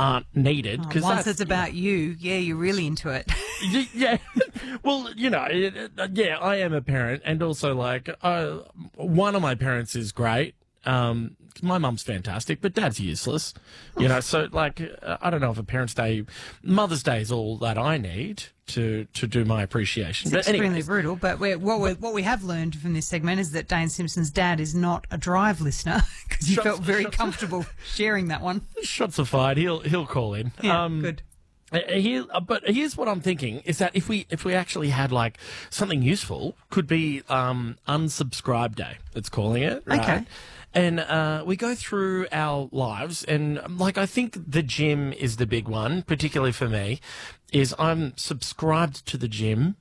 aren't needed. Once that's, it's about you, yeah, you're really into it. yeah. Well, yeah, I am a parent, and also like one of my parents is great. My mum's fantastic, but Dad's useless. So like I don't know if Mother's Day is all that I need to do my appreciation. It's extremely brutal. But what we have learned from this segment is that Dane Simpson's dad is not a Drive listener, because you felt very comfortable sharing that one. Shots are fired. He'll call in. Yeah, good. But here's what I'm thinking is that if we actually had like something useful, could be unsubscribe day. It's calling it. Right? Okay. And we go through our lives, and like I think the gym is the big one, particularly for me. Is I'm subscribed to the gym,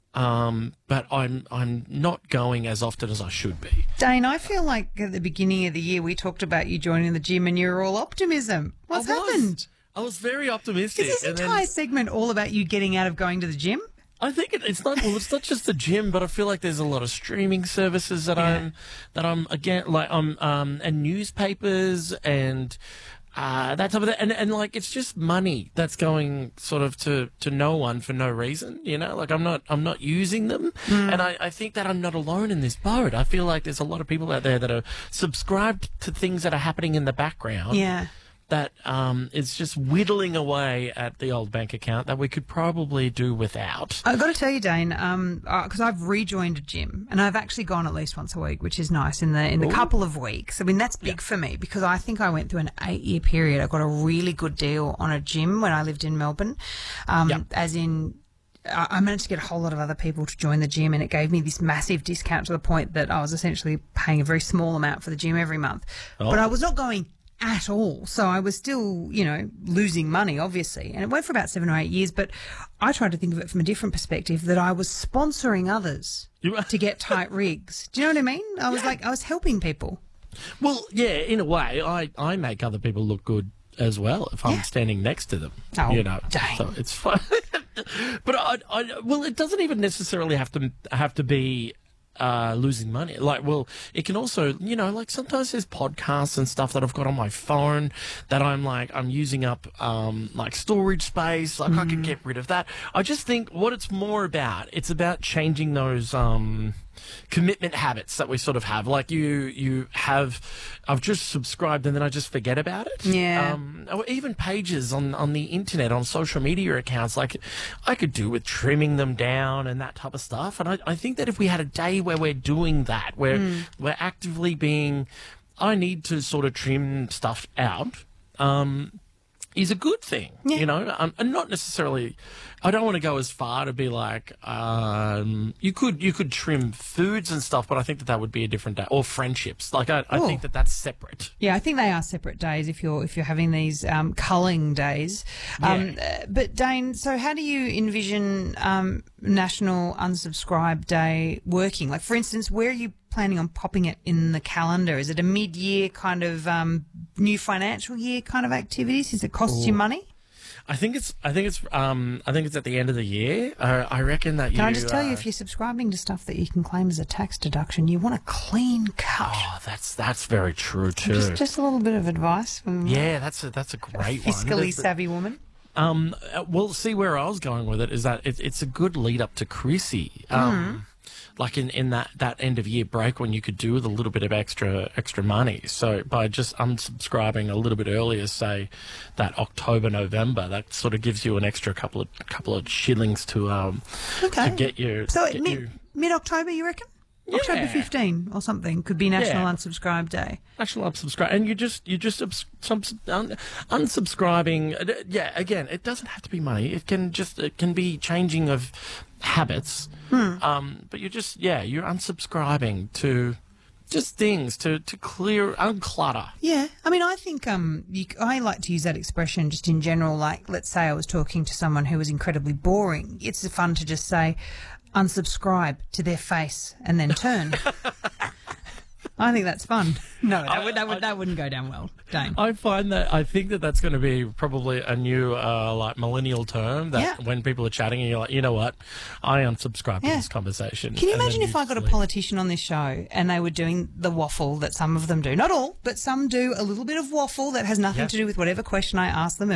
but I'm not going as often as I should be. Dane, I feel like at the beginning of the year we talked about you joining the gym and you were all optimism. What's happened? I was very optimistic. Is this entire segment all about you getting out of going to the gym? I think it's not. Well, it's not just the gym, but I feel like there's a lot of streaming services that I'm again, like and newspapers and that type of thing. And like it's just money that's going sort of to no one for no reason. Like I'm not using them, and I think that I'm not alone in this boat. I feel like there's a lot of people out there that are subscribed to things that are happening in the background. Yeah. That is just whittling away at the old bank account that we could probably do without. I've got to tell you, Dane, because I've rejoined a gym and I've actually gone at least once a week, which is nice in the couple of weeks. I mean, that's big for me because I think I went through an 8-year period. I got a really good deal on a gym when I lived in Melbourne, as in I managed to get a whole lot of other people to join the gym, and it gave me this massive discount to the point that I was essentially paying a very small amount for the gym every month. Oh. But I was not going at all. So I was still, losing money, obviously. And it went for about 7 or 8 years, but I tried to think of it from a different perspective, that I was sponsoring others to get tight rigs. Do you know what I mean? I was I was helping people. Well, yeah, in a way, I make other people look good as well if I'm standing next to them. Oh, dang. So it's fun. But it doesn't even necessarily have to be losing money. It can also, like sometimes there's podcasts and stuff that I've got on my phone that I'm using up, like storage space. Like I could get rid of that. I just think what it's more about, it's about changing those, commitment habits that we sort of have. Like I've just subscribed and then I just forget about it. Yeah. Or even pages on the internet, on social media accounts, like I could do with trimming them down and that type of stuff. And I think that if we had a day where we're doing that, where we're actively I need to sort of trim stuff out, is a good thing, and not necessarily. I don't want to go as far to be like you could trim foods and stuff, but I think that would be a different day, or friendships. Like I think that's separate. Yeah, I think they are separate days if you're having these culling days. But Dane, so how do you envision National Unsubscribe Day working? Like, for instance, where are you planning on popping it in the calendar? Is it a mid-year kind of new financial year kind of activities? Does it cost you money? I think it's at the end of the year. I reckon that Can I just tell you, if you're subscribing to stuff that you can claim as a tax deduction, you want a clean cut. Oh, that's very true too. Just a little bit of advice from that's a great one. Fiscally savvy woman. Well, see where I was going with it is that it's a good lead up to Chrissy. Like in that end of year break when you could do with a little bit of extra money. So by just unsubscribing a little bit earlier, say that October, November, that sort of gives you an extra couple of shillings to get you. So mid-October, you reckon? Yeah. October 15 or something could be National Unsubscribe Day. National Unsubscribe, and you just unsubscribing. Yeah, again, it doesn't have to be money. It can be changing of habits. But you're unsubscribing to just things to unclutter. Yeah, I mean, I think I like to use that expression just in general. Like, let's say I was talking to someone who was incredibly boring. It's fun to just say, unsubscribe to their face and then turn. I think that's fun. No, that wouldn't go down well, Dane. I think that's going to be probably a new millennial term that when people are chatting and you're like, you know what, I unsubscribe to this conversation. Can you imagine if I got a politician on this show and they were doing the waffle that some of them do? Not all, but some do a little bit of waffle that has nothing to do with whatever question I ask them.